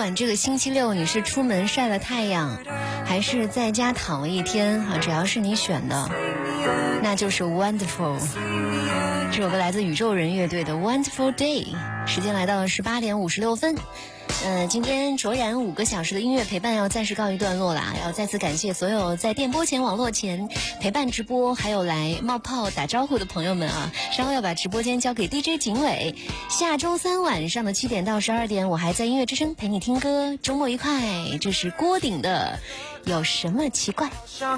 管这个星期六你是出门晒了太阳，还是在家躺了一天啊，只要是你选的，那就是 Wonderful。 这首歌来自宇宙人乐队的 Wonderful Day。 时间来到了18点56分。今天卓然5个小时的音乐陪伴要暂时告一段落啦，要再次感谢所有在电波前网络前陪伴直播还有来冒泡打招呼的朋友们啊！稍后要把直播间交给 DJ 景伟，下周3晚上的7点到12点我还在音乐之声陪你听歌，周末愉快。这是郭顶的有什么奇怪。